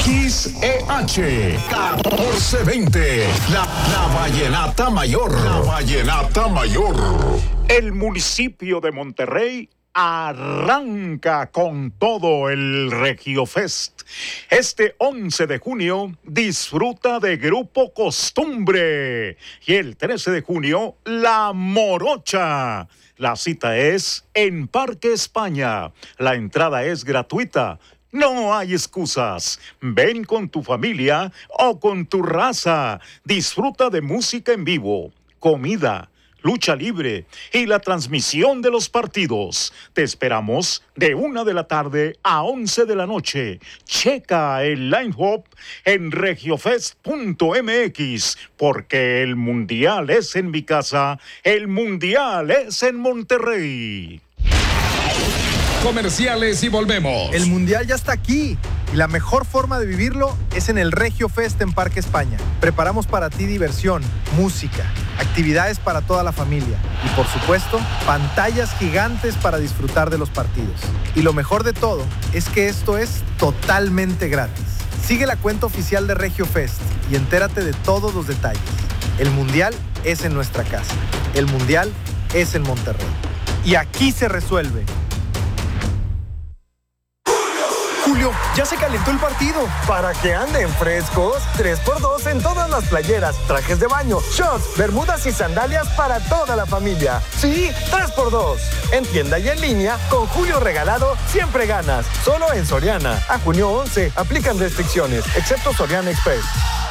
XEH 1420. La Vallenata Mayor. La Vallenata Mayor. El municipio de Monterrey arranca con todo el RegioFest. Este 11 de junio disfruta de Grupo Costumbre y el 13 de junio La Morocha. La cita es en Parque España. La entrada es gratuita. No hay excusas. Ven con tu familia o con tu raza. Disfruta de música en vivo, comida, lucha libre y la transmisión de los partidos. Te esperamos de 1 de la tarde a 11 de la noche. Checa el line-up en regiofest.mx, porque el mundial es en mi casa, el mundial es en Monterrey. Comerciales y volvemos. El mundial ya está aquí y la mejor forma de vivirlo es en el RegioFest en Parque España. Preparamos para ti diversión, música, actividades para toda la familia y, por supuesto, pantallas gigantes para disfrutar de los partidos. Y lo mejor de todo es que esto es totalmente gratis. Sigue la cuenta oficial de RegioFest y entérate de todos los detalles. El mundial es en nuestra casa. El mundial es en Monterrey. Y aquí se resuelve. Julio, ya se calentó el partido. Para que anden frescos, 3x2 en todas las playeras, trajes de baño, shorts, bermudas y sandalias para toda la familia. Sí, 3x2. En tienda y en línea, con Julio regalado, siempre ganas. Solo en Soriana. A junio 11, aplican restricciones, excepto Soriana Express.